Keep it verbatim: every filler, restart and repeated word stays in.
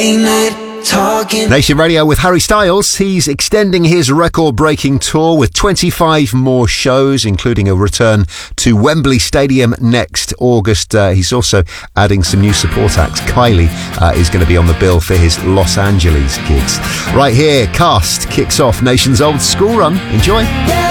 late night talking. Nation Radio with Harry Styles. He's extending his record-breaking tour with twenty-five more shows, including a return to Wembley Stadium next August. Uh, he's also adding some new support acts. Kylie uh, is going to be on the bill for his Los Angeles gigs. Right here, Cast kicks off Nation's old school run. Enjoy.